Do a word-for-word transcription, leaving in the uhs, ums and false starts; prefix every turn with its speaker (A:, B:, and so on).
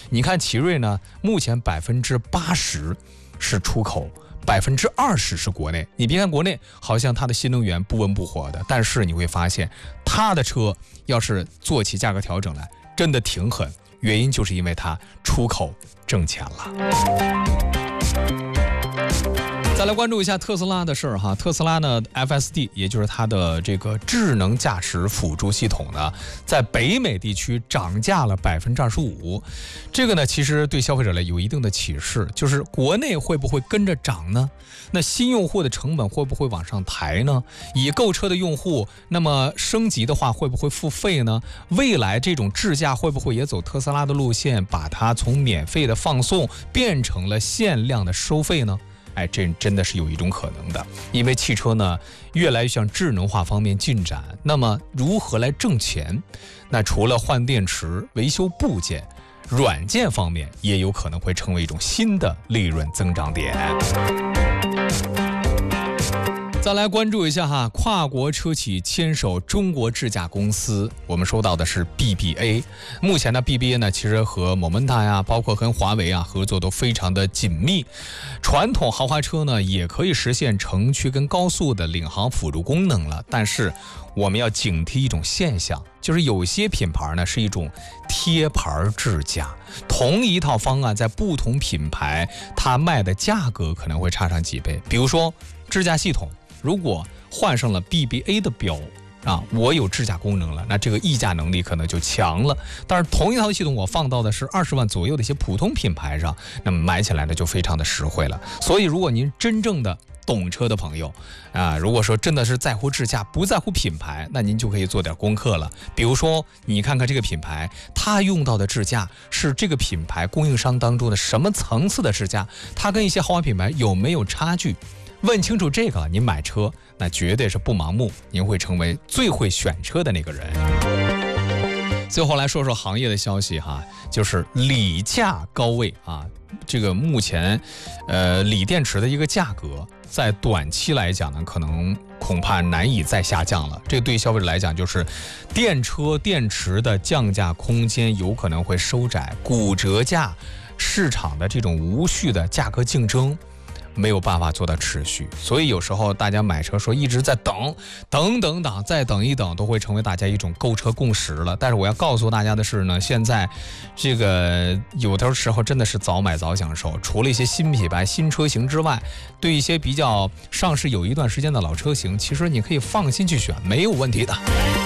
A: 你看奇瑞呢，目前百分之八十是出口，百分之二十是国内。你别看国内好像它的新能源不温不火的，但是你会发现它的车要是做起价格调整来，真的挺狠。原因就是因为它出口挣钱了。再来关注一下特斯拉的事儿哈，特斯拉呢 F S D 也就是它的这个智能驾驶辅助系统呢，在北美地区涨价了百分之二十五。这个呢，其实对消费者来有一定的启示，就是国内会不会跟着涨呢？那新用户的成本会不会往上抬呢？已购车的用户，那么升级的话会不会付费呢？未来这种智驾会不会也走特斯拉的路线，把它从免费的放送变成了限量的收费呢？哎，这真的是有一种可能的，因为汽车呢越来越向智能化方面进展。那么如何来挣钱？那除了换电池、维修部件，软件方面也有可能会成为一种新的利润增长点。再来关注一下哈，跨国车企牵手中国智驾公司，我们说到的是 B B A。目前呢 B B A 呢其实和 Momenta 呀，包括跟华为啊合作都非常的紧密。传统豪华车呢也可以实现城区跟高速的领航辅助功能了，但是我们要警惕一种现象，就是有些品牌呢是一种贴牌智驾，同一套方案在不同品牌它卖的价格可能会差上几倍。比如说智驾系统如果换上了 B B A 的标啊，我有智驾功能了，那这个溢价能力可能就强了。但是同一套系统我放到的是二十万左右的一些普通品牌上，那么买起来呢就非常的实惠了。所以如果您真正的懂车的朋友啊，如果说真的是在乎智驾不在乎品牌，那您就可以做点功课了。比如说你看看这个品牌它用到的智驾是这个品牌供应商当中的什么层次的智驾，它跟一些豪华品牌有没有差距，问清楚这个，您买车那绝对是不盲目，您会成为最会选车的那个人。最后来说说行业的消息哈，就是锂价高位啊，这个目前呃锂电池的一个价格在短期来讲呢，可能恐怕难以再下降了。这对消费者来讲，就是电车电池的降价空间有可能会收窄，骨折价市场的这种无序的价格竞争没有办法做到持续。所以有时候大家买车说一直在等等等等再等一等，都会成为大家一种购车共识了。但是我要告诉大家的是呢，现在这个有的时候真的是早买早享受，除了一些新品牌新车型之外，对一些比较上市有一段时间的老车型，其实你可以放心去选，没有问题的。